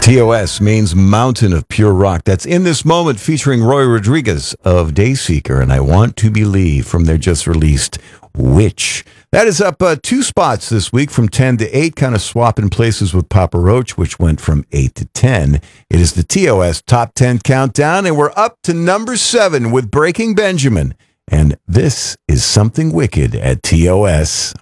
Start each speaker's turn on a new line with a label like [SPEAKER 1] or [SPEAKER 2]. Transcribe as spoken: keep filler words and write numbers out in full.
[SPEAKER 1] T O S means Mountain of Pure Rock. That's In This Moment, featuring Roy Rodriguez of Dayseeker, and I Want to Believe from their just released Witch. That is up uh, two spots this week from ten to eight, kind of swapping places with Papa Roach, which went from eight to ten. It is the T O S Top ten Countdown, and we're up to number seven with Breaking Benjamin. And this is Something Wicked at T O S.